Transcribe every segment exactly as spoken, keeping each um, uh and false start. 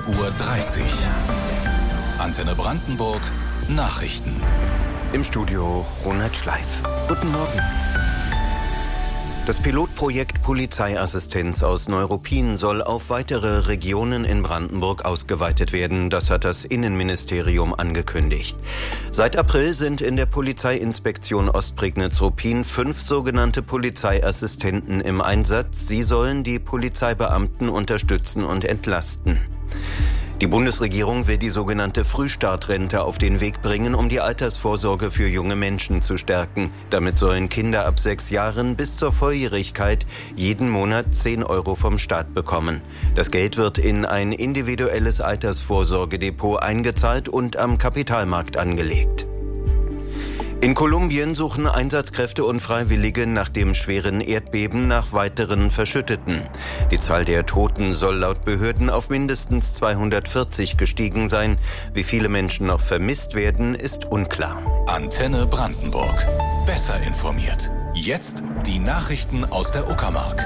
Uhr dreißig. Antenne Brandenburg, Nachrichten. Im Studio Ronald Schleif. Guten Morgen. Das Pilotprojekt Polizeiassistenz aus Neuruppin soll auf weitere Regionen in Brandenburg ausgeweitet werden. Das hat das Innenministerium angekündigt. Seit April sind in der Polizeiinspektion Ostprignitz-Ruppin fünf sogenannte Polizeiassistenten im Einsatz. Sie sollen die Polizeibeamten unterstützen und entlasten. Die Bundesregierung will die sogenannte Frühstartrente auf den Weg bringen, um die Altersvorsorge für junge Menschen zu stärken. Damit sollen Kinder ab sechs Jahren bis zur Volljährigkeit jeden Monat zehn Euro vom Staat bekommen. Das Geld wird in ein individuelles Altersvorsorgedepot eingezahlt und am Kapitalmarkt angelegt. In Kolumbien suchen Einsatzkräfte und Freiwillige nach dem schweren Erdbeben nach weiteren Verschütteten. Die Zahl der Toten soll laut Behörden auf mindestens zweihundertvierzig gestiegen sein. Wie viele Menschen noch vermisst werden, ist unklar. Antenne Brandenburg. Besser informiert. Jetzt die Nachrichten aus der Uckermark.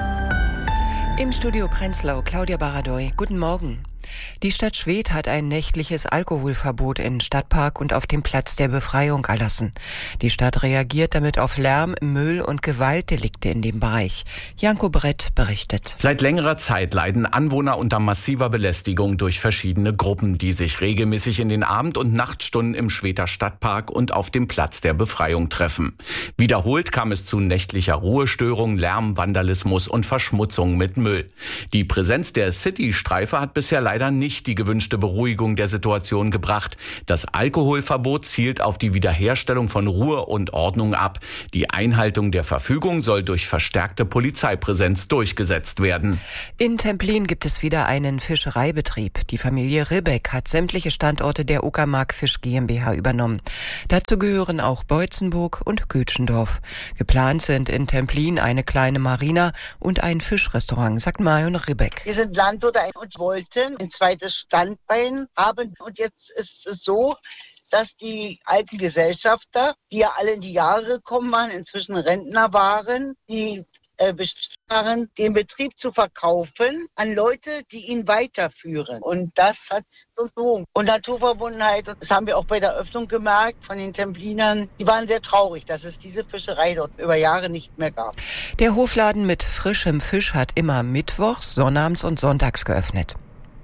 Im Studio Prenzlau, Claudia Baradoy. Guten Morgen. Die Stadt Schwedt hat ein nächtliches Alkoholverbot in Stadtpark und auf dem Platz der Befreiung erlassen. Die Stadt reagiert damit auf Lärm, Müll und Gewaltdelikte in dem Bereich. Janko Brett berichtet. Seit längerer Zeit leiden Anwohner unter massiver Belästigung durch verschiedene Gruppen, die sich regelmäßig in den Abend- und Nachtstunden im Schwedter Stadtpark und auf dem Platz der Befreiung treffen. Wiederholt kam es zu nächtlicher Ruhestörung, Lärm, Vandalismus und Verschmutzung mit Müll. Die Präsenz der City-Streife hat bisher leider nicht die gewünschte Beruhigung der Situation gebracht. Das Alkoholverbot zielt auf die Wiederherstellung von Ruhe und Ordnung ab. Die Einhaltung der Verfügung soll durch verstärkte Polizeipräsenz durchgesetzt werden. In Templin gibt es wieder einen Fischereibetrieb. Die Familie Ribbeck hat sämtliche Standorte der Uckermark Fisch GmbH übernommen. Dazu gehören auch Beutzenburg und Gütschendorf. Geplant sind in Templin eine kleine Marina und ein Fischrestaurant, sagt Marion Ribbeck. Wir sind Landwirte und wollten ein zweites Standbein haben. Und jetzt ist es so, dass die alten Gesellschafter, die ja alle in die Jahre gekommen waren, inzwischen Rentner waren, die äh, waren, den Betrieb zu verkaufen an Leute, die ihn weiterführen. Und das hat so. Und Naturverbundenheit, und das haben wir auch bei der Öffnung gemerkt von den Templinern, die waren sehr traurig, dass es diese Fischerei dort über Jahre nicht mehr gab. Der Hofladen mit frischem Fisch hat immer mittwochs, sonnabends und sonntags geöffnet.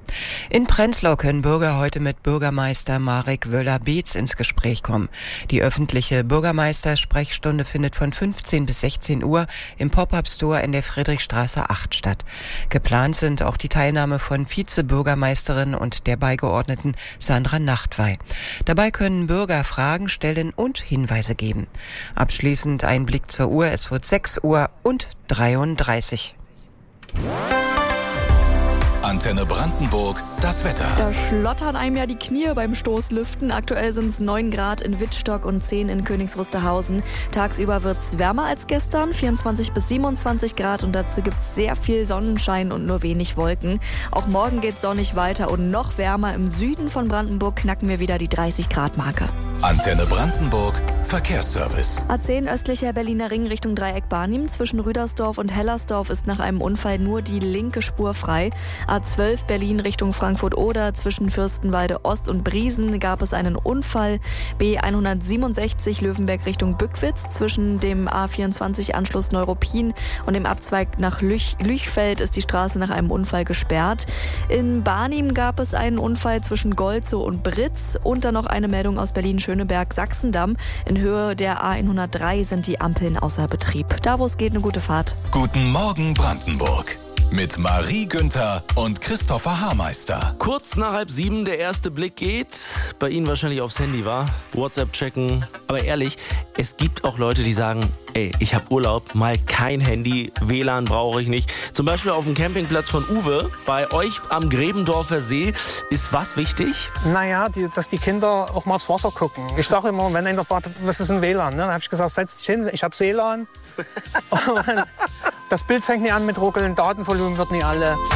In Prenzlau können Bürger heute mit Bürgermeister Marek Wöller-Beetz ins Gespräch kommen. Die öffentliche Bürgermeistersprechstunde findet von fünfzehn bis sechzehn Uhr im Pop-up-Store in der Friedrichstraße acht statt. Geplant sind auch die Teilnahme von Vizebürgermeisterin und der Beigeordneten Sandra Nachtwey. Dabei können Bürger Fragen stellen und Hinweise geben. Abschließend ein Blick zur Uhr. Es wird sechs Uhr und dreiunddreißig. Antenne Brandenburg, das Wetter. Da schlottern einem ja die Knie beim Stoßlüften. Aktuell sind es neun Grad in Wittstock und zehn in Königs Wusterhausen. Tagsüber wird es wärmer als gestern, vierundzwanzig bis siebenundzwanzig Grad. Und dazu gibt es sehr viel Sonnenschein und nur wenig Wolken. Auch morgen geht es sonnig weiter und noch wärmer. Im Süden von Brandenburg knacken wir wieder die dreißig Grad Marke. Antenne Brandenburg, Verkehrsservice. A zehn östlicher Berliner Ring Richtung Dreieck Barnim. Zwischen Rüdersdorf und Hellersdorf ist nach einem Unfall nur die linke Spur frei. A zwölf Berlin Richtung Frankfurt-Oder. Zwischen Fürstenwalde Ost und Briesen gab es einen Unfall. B hundertsiebenundsechzig Löwenberg Richtung Bückwitz. Zwischen dem A vierundzwanzig Anschluss Neuruppin und dem Abzweig nach Lüch- Lüchfeld ist die Straße nach einem Unfall gesperrt. In Barnim gab es einen Unfall zwischen Golzow und Britz. Und dann noch eine Meldung aus Berlin-Schöneberg-Sachsendamm. In Höhe der A hundertdrei sind die Ampeln außer Betrieb. Da, wo es geht, eine gute Fahrt. Guten Morgen Brandenburg. Mit Marie Günther und Christopher Haarmeister. Kurz nach halb sieben, der erste Blick geht. Bei Ihnen wahrscheinlich aufs Handy, war WhatsApp checken. Aber ehrlich, es gibt auch Leute, die sagen, ey, ich habe Urlaub, mal kein Handy, W L A N brauche ich nicht. Zum Beispiel auf dem Campingplatz von Uwe, bei euch am Gräbendorfer See. Ist was wichtig? Naja, die, dass die Kinder auch mal aufs Wasser gucken. Ich sage immer, wenn einer fragt, was ist ein W L A N? Ne? Dann habe ich gesagt, setz dich hin, ich habe W L A N. Das Bild fängt nie an mit ruckeln, Datenvolumen wird nie alle.